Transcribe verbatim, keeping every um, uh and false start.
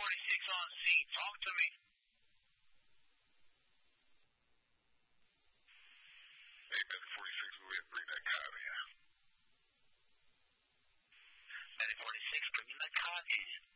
forty-six on scene. Talk to me. Hey, Medic forty-six, go ahead and bring that cop in. Medic forty-six, bring in that cop in.